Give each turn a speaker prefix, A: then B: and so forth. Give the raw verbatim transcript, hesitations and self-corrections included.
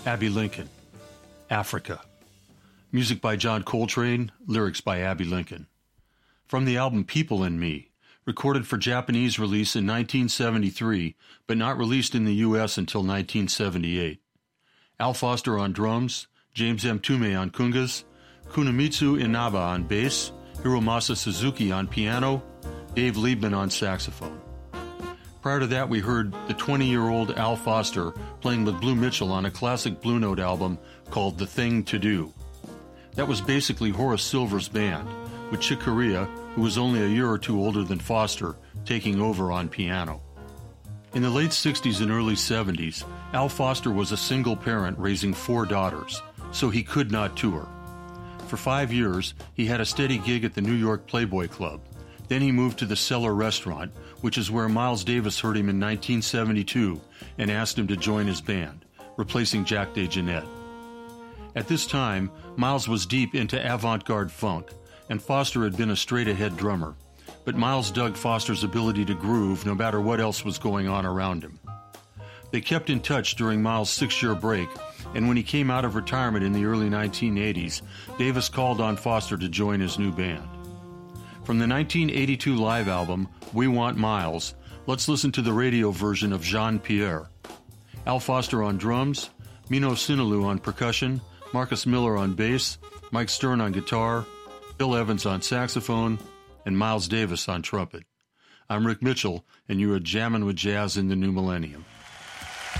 A: Abbey Lincoln, Africa. Music by John Coltrane, lyrics by Abbey Lincoln. From the album People and Me, recorded for Japanese release in nineteen seventy-three, but not released in the U S until nineteen seventy-eight. Al Foster on drums, James M. Tume on congas, Kunimitsu Inaba on bass, Hiromasa Suzuki on piano, Dave Liebman on saxophone. Prior to that, we heard the twenty-year-old Al Foster playing with Blue Mitchell on a classic Blue Note album called The Thing to Do. That was basically Horace Silver's band, with Chick Corea, who was only a year or two older than Foster, taking over on piano. In the late sixties and early seventies, Al Foster was a single parent raising four daughters, so he could not tour. For five years, he had a steady gig at the New York Playboy Club. Then he moved to the Cellar Restaurant, which is where Miles Davis heard him in nineteen seventy-two and asked him to join his band, replacing Jack DeJohnette. At this time, Miles was deep into avant-garde funk, and Foster had been a straight-ahead drummer, but Miles dug Foster's ability to groove no matter what else was going on around him. They kept in touch during Miles' six-year break, and when he came out of retirement in the early nineteen eighties, Davis called on Foster to join his new band. From the nineteen eighty-two live album, We Want Miles, let's listen to the radio version of Jean Pierre. Al Foster on drums, Mino Sinalou on percussion, Marcus Miller on bass, Mike Stern on guitar, Bill Evans on saxophone, and Miles Davis on trumpet. I'm Rick Mitchell, and you are jamming with jazz in the new millennium.